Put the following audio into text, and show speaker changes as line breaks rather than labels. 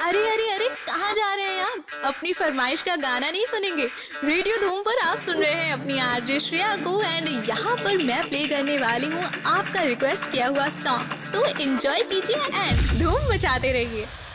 अरे अरे अरे, कहाँ जा रहे हैं आप? अपनी फरमाइश का गाना नहीं सुनेंगे? रेडियो धूम पर आप सुन रहे हैं अपनी आरजे श्रेया को एंड यहाँ पर मैं प्ले करने वाली हूँ आपका रिक्वेस्ट किया हुआ सॉन्ग। सो एंजॉय कीजिए एंड धूम मचाते रहिए।